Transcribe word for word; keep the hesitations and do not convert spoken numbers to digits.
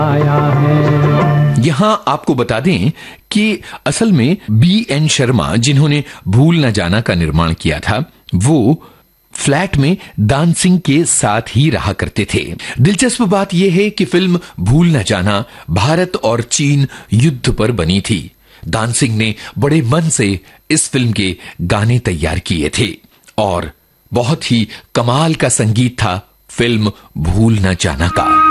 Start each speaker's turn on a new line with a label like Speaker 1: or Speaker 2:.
Speaker 1: आया है।
Speaker 2: यहां आपको बता दें कि असल में बी एन शर्मा, जिन्होंने भूल न जाना का निर्माण किया था, वो फ्लैट में दान सिंह के साथ ही रहा करते थे। दिलचस्प बात यह है कि फिल्म भूल न जाना भारत और चीन युद्ध पर बनी थी। दान सिंह ने बड़े मन से इस फिल्म के गाने तैयार किए थे और बहुत ही कमाल का संगीत था फिल्म भूल न जाना का।